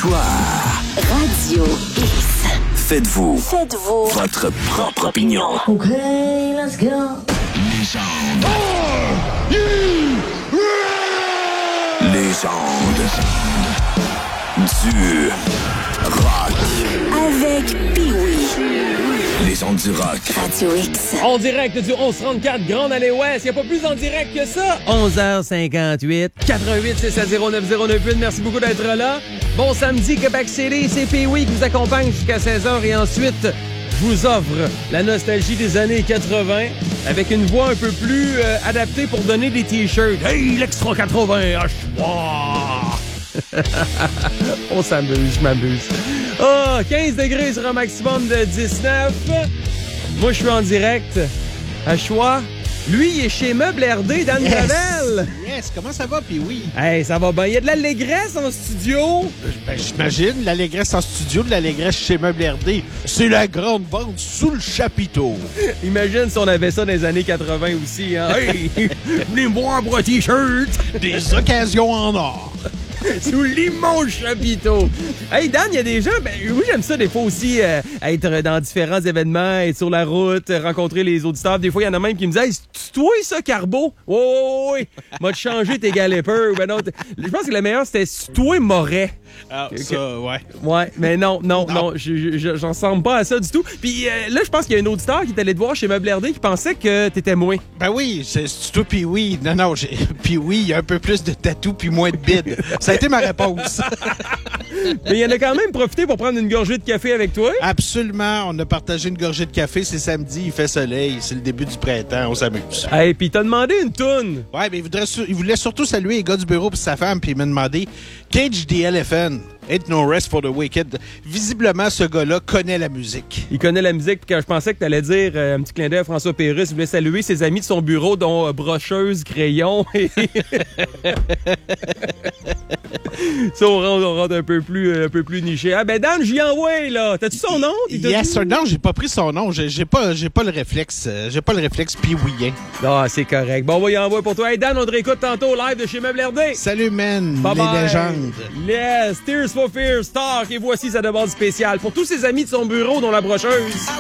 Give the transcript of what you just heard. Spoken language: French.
choix. Radio X. Faites-vous votre propre opinion. OK, let's go. Légende. Légende. Du rock. Avec Pee-Wee. Légende du rock. Radio X. En direct du 1134 Grande Allée Ouest. Il n'y a pas plus en direct que ça. 11h58. 88 660 9098. Merci beaucoup d'être là. Bon samedi, Québec City. C'est Pee-Wee qui vous accompagne jusqu'à 16h. Et ensuite, je vous offre la nostalgie des années 80 avec une voix un peu plus adaptée pour donner des t-shirts. Hey, l'extra 80, à choix! On s'amuse, je m'amuse. 15 degrés sur un maximum de 19. Moi, je suis en direct à Choix. Lui, il est chez Meubles RD, Dan Gravel. Yes, comment ça va, Pee-Wee? Hey, ça va bien. Il y a de l'allégresse en studio. Ben, j'imagine, l'allégresse en studio, de l'allégresse chez Meubles RD. C'est la grande vente sous le chapiteau. Imagine si on avait ça dans les années 80 aussi. Hein? Hey, venez me voir pour un T-shirt. Des occasions en or. Sous l'immense chapiteau. Hey, Dan, il y a des gens... oui, j'aime ça des fois aussi, être dans différents événements, être sur la route, rencontrer les auditeurs. Des fois, il y en a même qui me disent « C'est toi, ça, Carbo? » Oui. M'a changé tes galipeurs. Ben non, je pense que le meilleur, c'était « C'est toi, Moret. » Ah, ça, ouais. Ouais, mais non, j'en semble pas à ça du tout. Puis là, je pense qu'il y a un auditeur qui est allé te voir chez Meubles RD qui pensait que t'étais moins. Ben oui, c'est toi, Pee-Wee. Non, Pee-Wee, il y a un peu plus de tatou puis moins de bide. Ça a été ma réponse. Mais il en a quand même profité pour prendre une gorgée de café avec toi. Absolument. On a partagé une gorgée de café. C'est samedi, il fait soleil. C'est le début du printemps. On s'amuse. Hey, puis t'as demandé une toune. Ouais, mais il voulait surtout saluer les gars du bureau et sa femme, puis il m'a demandé Cage the Elephant. Ain't no rest for the wicked. Visiblement, ce gars-là connaît la musique. Il connaît la musique, puis quand je pensais que t'allais dire un petit clin d'œil à François Pérusse, il voulait saluer ses amis de son bureau, dont brocheuse, crayon. Ça, on rentre un peu plus niché. Ah ben Dan, j'y envoie, là. T'as-tu son nom? Yes, non, j'ai pas pris son nom. J'ai pas le réflexe. J'ai pas le réflexe pee-weeien. Ah, c'est correct. Bon, on va y envoyer pour toi. Hey Dan, on te réécoute tantôt live de chez Meubles RD. Salut, man. Bye les bye. légendes. Yes, Tears for Fears, Stark. Et voici sa demande spéciale pour tous ses amis de son bureau, dont la brocheuse.